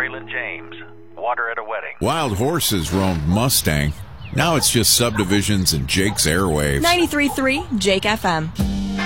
Braylon James. Water at a Wedding. Wild horses roamed Mustang. Now it's just subdivisions and Jake's Airwaves. 93.3 Jake FM.